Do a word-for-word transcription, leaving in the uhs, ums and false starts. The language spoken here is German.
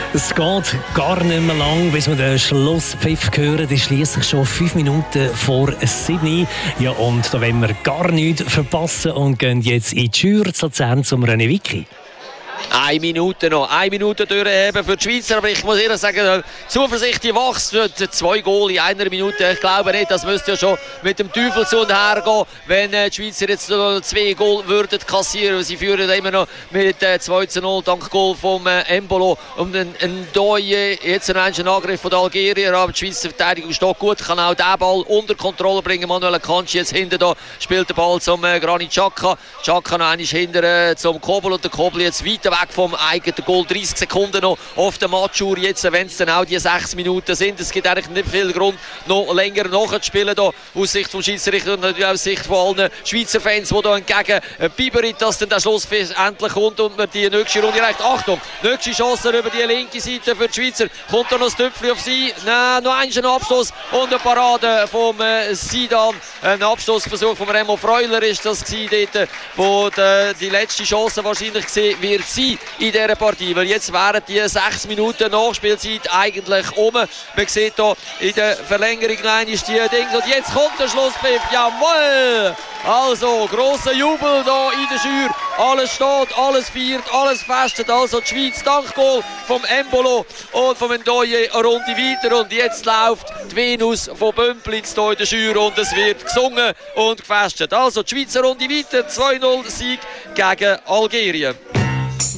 Es geht gar nicht mehr lang, bis wir den Schlusspfiff hören. Das ist schliesslich schon fünf Minuten vor sieben. Ja, und da wollen wir gar nichts verpassen und gehen jetzt in die Schür zu Luzern zum René Wicki. Eine Minute noch, eine Minute durchheben für die Schweizer, aber ich muss ehrlich sagen, Zuversicht wächst, zwei Goal in einer Minute, ich glaube nicht, das müsste ja schon mit dem Teufel zu und her gehen, wenn die Schweizer jetzt zwei Goal würden kassieren, sie führen immer noch mit zwei zu null dank Goal vom Embolo und ein, ein Doye, jetzt ein Angriff von den Algerier, aber die Schweizer Verteidigung steht gut, kann auch den Ball unter Kontrolle bringen, Manuel Akanji jetzt hinten da, spielt den Ball zum Granit Xhaka, Xhaka noch einmal hinten äh, zum Kobel und der Kobel jetzt weiter weg vom eigenen Goal, dreißig Sekunden noch auf der Matchuhr, jetzt, wenn es dann auch die sechs Minuten sind. Es gibt eigentlich nicht viel Grund, noch länger nachzuspielen, da, aus Sicht vom Schiedsrichter und natürlich aus Sicht von allen Schweizer Fans, die da entgegen bibbern, dass dann der Schluss endlich kommt und man die nächste Runde erreicht. Achtung, nächste Chance über die linke Seite für die Schweizer. Kommt da noch das Töpfchen auf sie? Nein, noch einen Abstoß und eine Parade vom äh, Sidan. Ein Abstoßversuch von Remo Freuler ist das gewesen, dort, wo die, die letzte Chance wahrscheinlich gesehen wird sein in dieser Partie, weil jetzt wären die sechs Minuten Nachspielzeit eigentlich um. Man sieht hier in der Verlängerung nein, ist die Dings und jetzt kommt der Schlusspfiff. Jawohl! Also, grosser Jubel hier in der Schür. Alles steht, alles feiert, alles festet. Also die Schweiz dank Goal vom Embolo und vom Ndoye eine Runde weiter. Und jetzt läuft die Venus von Bümplitz hier in der Schür und es wird gesungen und gefestet. Also die Schweizer Runde weiter, zwei null Sieg gegen Algerien.